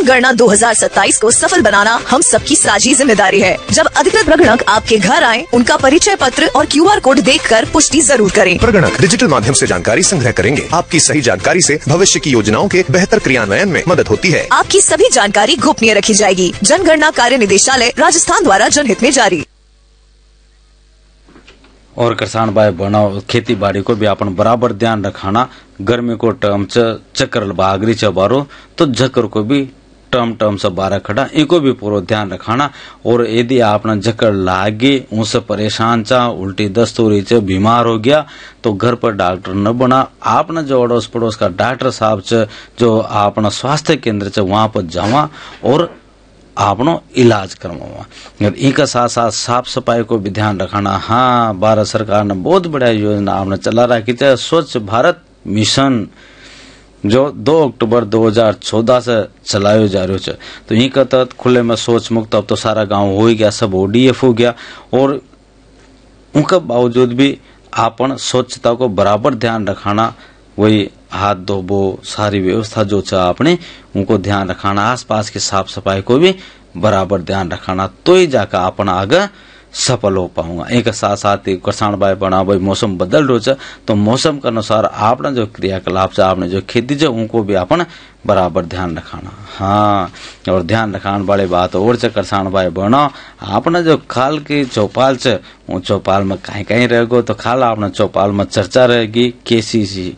जनगणना 2027 को सफल बनाना हम सबकी साझी जिम्मेदारी है। जब अधिकृत प्रगणक आपके घर आए, उनका परिचय पत्र और QR कोड देखकर पुष्टि जरूर करें। प्रगणक डिजिटल माध्यम से जानकारी संग्रह करेंगे। आपकी सही जानकारी से भविष्य की योजनाओं के बेहतर क्रियान्वयन में मदद होती है। आपकी सभी जानकारी गोपनीय रखी जाएगी। जनगणना कार्य निदेशालय राजस्थान द्वारा जनहित में जारी। और किसान भाई बनाओ खेती बाड़ी को भी अपन बराबर ध्यान रखाना। गर्मी को टर्म चक्कर बागरी बारो तो झक्कर को भी टर्म से बारह खड़ा इनको भी पूरा ध्यान रखाना। और यदि आपने झक्कर लागे उनसे परेशान चा उल्टी दस्तूरी च बीमार हो गया तो घर पर डॉक्टर न बना। आपने जो अड़ोस पड़ोस का डॉक्टर साहब च जो आपना स्वास्थ्य केंद्र च वहां पर जावा और आपनो इलाज करवावा। इनका साथ साथ साफ सफाई को भी ध्यान रखाना। हाँ, भारत सरकार ने बहुत बड़ा योजना आपने चला रखी है, स्वच्छ भारत मिशन, जो 2 अक्टूबर 2014 से चलायो जा रहा है। तो इनका तहत खुले में शौच मुक्त अब तो सारा गांव हो ही गया, सब ODF हो गया। और उनका बावजूद भी आपन स्वच्छता को बराबर ध्यान रखाना। वही हाथ धोबो, सारी व्यवस्था जो चाह आपने उनको ध्यान रखाना। आसपास की साफ सफाई को भी बराबर ध्यान रखाना, तो ही जाकर अपन आगे सफल हो पाऊंगा। एक साथ साथ ही किसान भाई बना भाई मौसम बदल रहा है तो मौसम के अनुसार आपने जो क्रियाकलाप से आपने जो खेती है उनको भी अपन बराबर ध्यान रखाना। हाँ, और ध्यान रखाने वाली बात और किसान भाई बना आपने जो खाल की चौपाल से चौपाल में कहीं कहीं रहेगो तो खाल आपने चौपाल में चर्चा रहेगी KCC,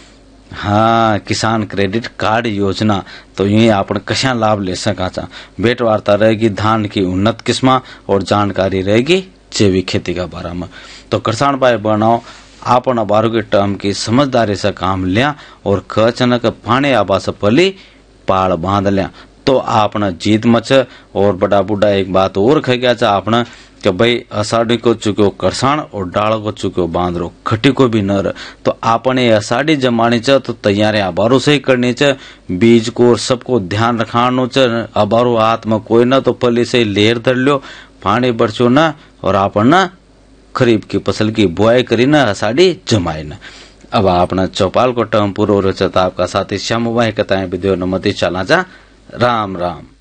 हाँ, किसान क्रेडिट कार्ड योजना। तो ये आपने कशा लाभ ले सका चा। भेंट वार्ता रहेगी धान की उन्नत किस्म और जानकारी रहेगी जैविक खेती का बारे में। तो किसान भाई बनाओ आपन बारो के टर्म की समझदारी से काम लिया और अचानक पानी आबा से पहले पाड़ बांध लिया तो आपने जीत मच। और बड़ा बुढ़ा एक बात और कह गया चा आपने कि भाई अषाढ़ी को चुक्यो करसाण और डाल को चुक्यो बांधरो खटी को भी न रह। तो आपने अषाढ़ी जमानी च तो तैयारी अबारो से ही करनी च, बीज को सबको ध्यान रखानो च। अबारो हाथ में कोई न तो पहले से लेर धर लो, पानी बरचो न और आपन न खरीफ की फसल की बुआई करी न अषाढ़ी जमाई न। अब आपने चौपाल को टर्म पूरा हो रहा आपका साथी श्याम कहता है वीडियो नमती चला जा। राम राम।